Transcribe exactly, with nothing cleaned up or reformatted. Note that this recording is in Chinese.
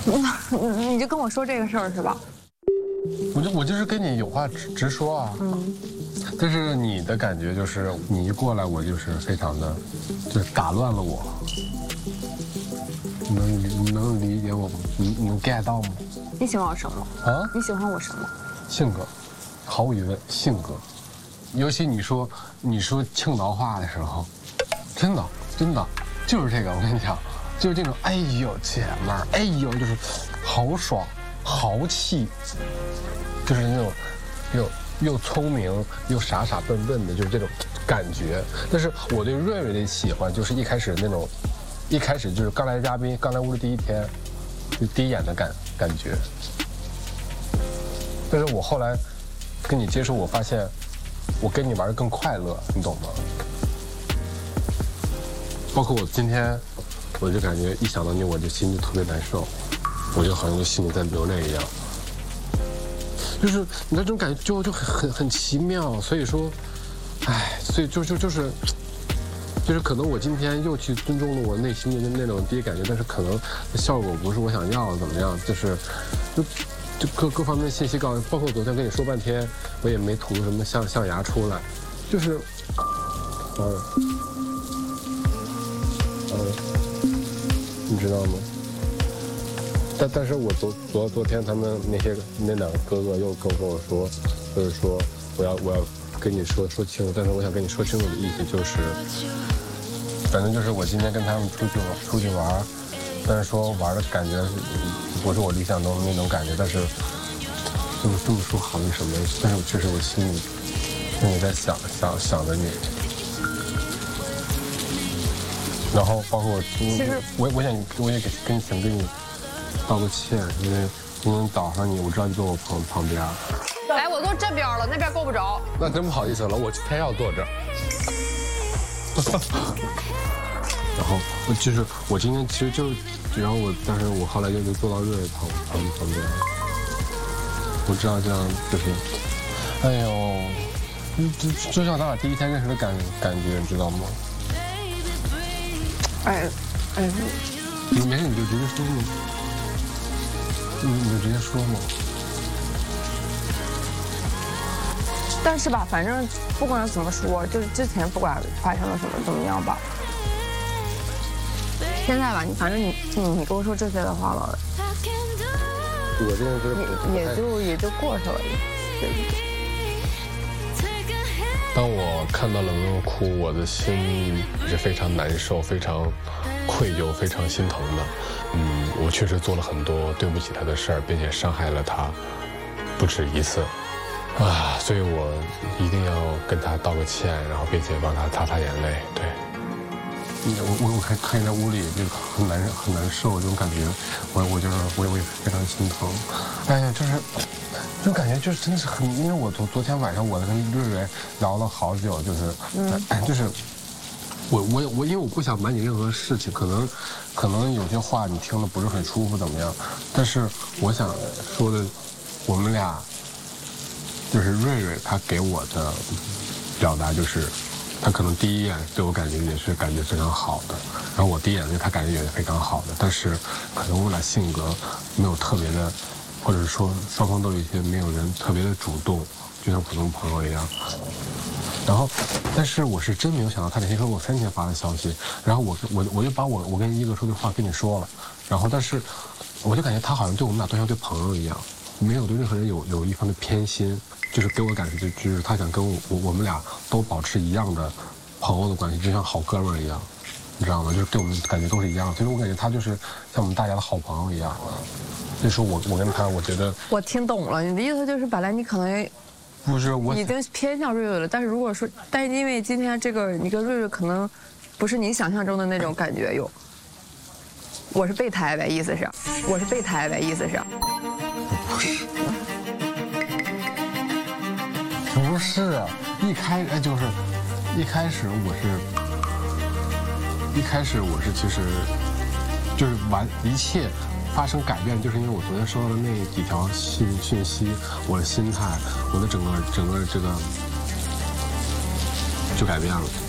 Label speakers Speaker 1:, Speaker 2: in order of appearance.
Speaker 1: 你你就跟我说这个事儿是吧？
Speaker 2: 我就我就是跟你有话直直说啊。嗯。但是你的感觉就是你一过来，我就是非常的，就是打乱了我。你能你能理解我吗？你你能 get 到吗？
Speaker 1: 你喜欢我什么？啊？你喜欢我什么？
Speaker 2: 性格，毫无疑问，性格。尤其你说你说青岛话的时候，真的真的就是这个。我跟你讲，就是这种哎呦姐们儿，哎呦就是豪爽豪气，就是那种又又聪明又傻傻笨笨的，就是这种感觉。但是我对瑞瑞的喜欢，就是一开始那种，一开始就是刚来嘉宾，刚来屋的第一天，就第一眼的感感觉。但是我后来跟你接触，我发现我跟你玩的更快乐，你懂吗？包括我今天，我就感觉一想到你，我就心就特别难受，我就好像就心里在流泪一样。就是你那种感觉就就很很很奇妙，所以说，哎，所以就就就是，就是可能我今天又去尊重了我内心的那种第一感觉，但是可能效果不是我想要的，怎么样？就是就。就各各方面的信息告诉，包括我昨天跟你说半天，我也没吐出什么象象牙出来，就是，嗯，嗯，你知道吗？但但是我昨昨昨天他们那些那两个哥哥又跟跟我说，就是说我要我要跟你说说清楚，但是我想跟你说清楚的意思就是，反正就是我今天跟他们出去出去玩。但是说玩的感觉不是我理想中的那种感觉，但是这么这么说好那什么，但是我确实我心里心里在想想想着你，然后包括我其实我我想我也给跟想跟你道个歉，因为今天早上你我知道你坐我旁旁边，
Speaker 1: 哎，我坐这边了，那边够不着，
Speaker 2: 那真不好意思了，我偏要坐这儿。然后就是我今天其实就，然后我，但是我后来就就坐到瑞瑞旁旁旁边，我知道这样就是，哎呦，就就像咱俩第一天认识的感感觉，你知道吗？
Speaker 1: 哎，哎，
Speaker 2: 你没事你就直接说嘛，你你就直接说嘛。
Speaker 1: 但是吧，反正不管怎么说，就是之前不管发生了什么怎么样吧。现在吧，你反正你你你跟我说这些的话了，
Speaker 2: 我这样就
Speaker 1: 也也就也就过去了，对不对？
Speaker 2: 当我看到冷冷哭，我的心是非常难受、非常愧疚、非常心疼的。嗯，我确实做了很多对不起他的事儿，并且伤害了他不止一次啊，所以我一定要跟他道个歉，然后并且帮他擦擦眼泪。对。我我我看看你在屋里就很难很难受这种感觉，我我就是我也我也非常心疼，哎呀就是，就感觉就是真的是很，因为我昨昨天晚上我跟瑞瑞聊了好久，就是，嗯，就是我我我因为我不想瞒你任何事情，可能可能有些话你听了不是很舒服怎么样，但是我想说的，我们俩就是瑞瑞他给我的表达就是。他可能第一眼对我感觉也是感觉非常好的，然后我第一眼对他感觉也是非常好的，但是可能我俩性格没有特别的，或者说双方都有一些没有人特别的主动，就像普通朋友一样。然后，但是我是真没有想到他那天给我三天发的消息，然后我我我就把我我跟一哥说的话跟你说了，然后但是我就感觉他好像对我们俩都像对朋友一样，没有对任何人有有一方的偏心。就是给我感觉就就是他想跟我我我们俩都保持一样的朋友的关系，就像好哥们儿一样，你知道吗？就是对我们感觉都是一样，所以我感觉他就是像我们大家的好朋友一样。所以说我我跟他，我觉得
Speaker 1: 我听懂了，你的意思就是本来你可能
Speaker 2: 不是我
Speaker 1: 已经偏向瑞瑞了，但是如果说，但是因为今天这个你跟瑞瑞可能不是你想象中的那种感觉有，我是备胎呗，意思是，我是备胎呗，意思是，
Speaker 2: 不是。不是，一开哎就是，一开始我是，一开始我是其实，就是完一切发生改变，就是因为我昨天收到的那几条信讯息，我的心态，我的整个整个这个就改变了。